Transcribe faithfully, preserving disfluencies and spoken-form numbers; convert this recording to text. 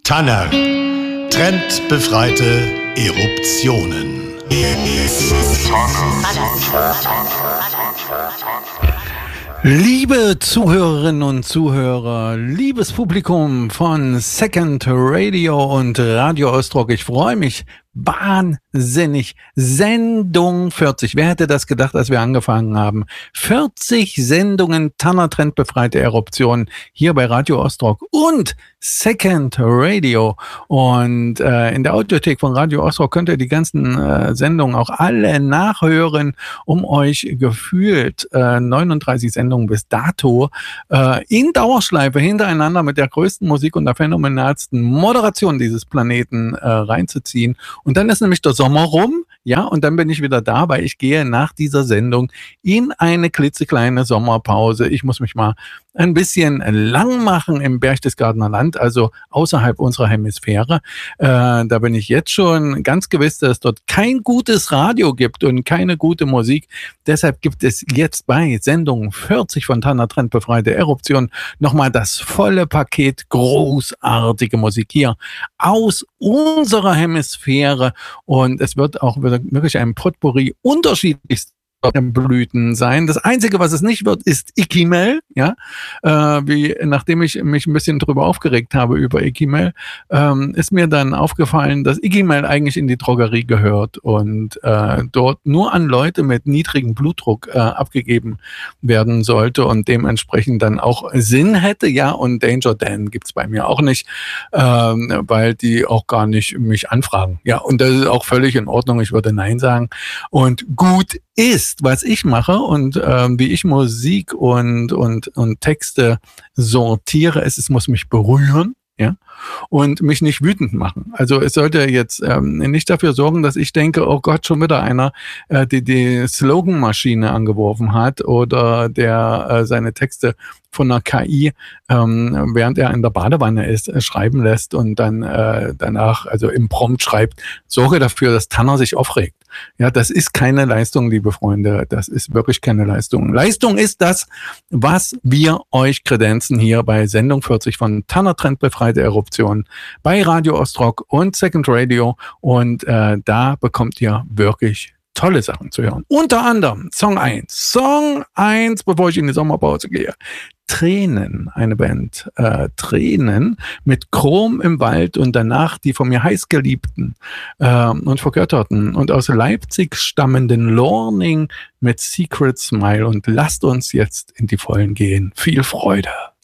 Tanner. Trendbefreite Eruptionen. Liebe Zuhörerinnen und Zuhörer, liebes Publikum von Second Radio und Radio Ostrock, ich freue mich wahnsinnig. Sendung vierzig. Wer hätte das gedacht, als wir angefangen haben? vierzig Sendungen Tanner trendbefreite Eruptionen hier bei Radio Ostrock und Second Radio. Und äh, in der Audiothek von Radio Ostrock könnt ihr die ganzen äh, Sendungen auch alle nachhören, um euch gefühlt äh, neununddreißig Sendungen bis dato äh, in Dauerschleife hintereinander mit der größten Musik und der phänomenalsten Moderation dieses Planeten äh, reinzuziehen. Und dann ist nämlich der Sommer rum, ja, und dann bin ich wieder da, weil ich gehe nach dieser Sendung in eine klitzekleine Sommerpause. Ich muss mich mal ein bisschen lang machen im Berchtesgadener Land, also außerhalb unserer Hemisphäre. Äh, da bin ich jetzt schon ganz gewiss, dass es dort kein gutes Radio gibt und keine gute Musik. Deshalb gibt es jetzt bei Sendung vierzig von Tanner trendbefreite Eruption nochmal das volle Paket großartige Musik hier aus unserer Hemisphäre. Und es wird auch wirklich ein Potpourri unterschiedlichster Blüten sein. Das Einzige, was es nicht wird, ist Ikimel, ja, äh, wie, nachdem ich mich ein bisschen drüber aufgeregt habe über Ikimel, ähm, ist mir dann aufgefallen, dass Ikimel eigentlich in die Drogerie gehört und äh, dort nur an Leute mit niedrigem Blutdruck äh, abgegeben werden sollte und dementsprechend dann auch Sinn hätte, ja, und Danger Dan gibt's bei mir auch nicht, ähm, weil die auch gar nicht mich anfragen, ja, und das ist auch völlig in Ordnung, ich würde Nein sagen und gut ist, was ich mache und ähm, wie ich Musik und und und Texte sortiere, es, es muss mich berühren, ja, und mich nicht wütend machen. Also es sollte jetzt ähm, nicht dafür sorgen, dass ich denke, oh Gott, schon wieder einer, äh, die die Sloganmaschine angeworfen hat oder der äh, seine Texte von einer K I, ähm, während er in der Badewanne ist, äh, schreiben lässt und dann äh, danach, also im Prompt schreibt, sorge dafür, dass Tanner sich aufregt. Ja, das ist keine Leistung, liebe Freunde. Das ist wirklich keine Leistung. Leistung ist das, was wir euch kredenzen hier bei Sendung vierzig von Tanner trendbefreite Eruption bei Radio Ostrock und Second Radio. Und äh, da bekommt ihr wirklich tolle Sachen zu hören. Unter anderem Song eins. Song eins, bevor ich in die Sommerpause gehe. Tränen, eine Band, äh, Tränen mit Chrom im Wald und danach die von mir heißgeliebten äh, und vergötterten und aus Leipzig stammenden Lorning mit Secret Smile und lasst uns jetzt in die Vollen gehen. Viel Freude!